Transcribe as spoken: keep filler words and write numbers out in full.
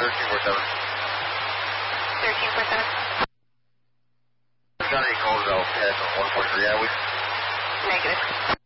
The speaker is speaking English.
thirteen four seven. thirteen four seven. Johnny calls out past on one four three, yeah, we... Negative.